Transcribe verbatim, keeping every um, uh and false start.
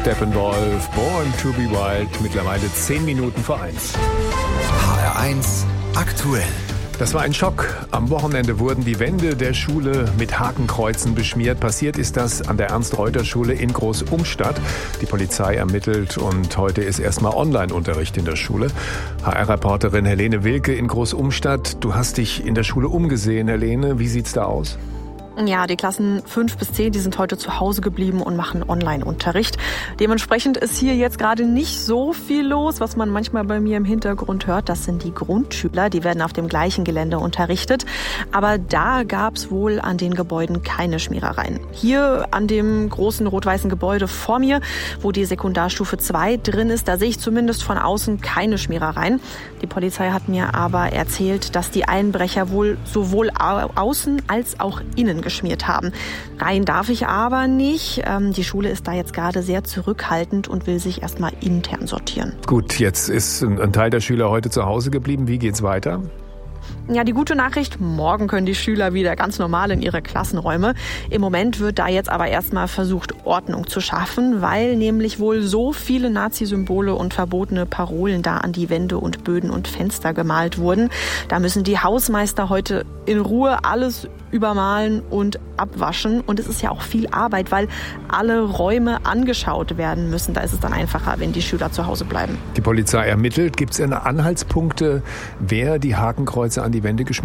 Steppenwolf, Born to be Wild, mittlerweile zehn Minuten vor eins. H R eins aktuell. Das war ein Schock. Am Wochenende wurden die Wände der Schule mit Hakenkreuzen beschmiert. Passiert ist das an der Ernst-Reuter-Schule in Groß-Umstadt. Die Polizei ermittelt und heute ist erstmal Online-Unterricht in der Schule. H R-Reporterin Helene Wilke in Groß-Umstadt. Du hast dich in der Schule umgesehen, Helene. Wie sieht's da aus? Ja, die Klassen fünf bis zehn, die sind heute zu Hause geblieben und machen Online-Unterricht. Dementsprechend ist hier jetzt gerade nicht so viel los, was man manchmal bei mir im Hintergrund hört. Das sind die Grundschüler, die werden auf dem gleichen Gelände unterrichtet. Aber da gab's wohl an den Gebäuden keine Schmierereien. Hier an dem großen rot-weißen Gebäude vor mir, wo die Sekundarstufe zwei drin ist, da sehe ich zumindest von außen keine Schmierereien. Die Polizei hat mir aber erzählt, dass die Einbrecher wohl sowohl außen als auch innen geschmiert haben. Rein darf ich aber nicht. Ähm, die Schule ist da jetzt gerade sehr zurückhaltend und will sich erstmal intern sortieren. Gut, jetzt ist ein Teil der Schüler heute zu Hause geblieben. Wie geht's weiter? Ja, die gute Nachricht, morgen können die Schüler wieder ganz normal in ihre Klassenräume. Im Moment wird da jetzt aber erstmal versucht, Ordnung zu schaffen, weil nämlich wohl so viele Nazi-Symbole und verbotene Parolen da an die Wände und Böden und Fenster gemalt wurden. Da müssen die Hausmeister heute in Ruhe alles übermalen und abwaschen. Und es ist ja auch viel Arbeit, weil alle Räume angeschaut werden müssen. Da ist es dann einfacher, wenn die Schüler zu Hause bleiben. Die Polizei ermittelt. Gibt es Anhaltspunkte, wer die Hakenkreuze an die Wände geschmiert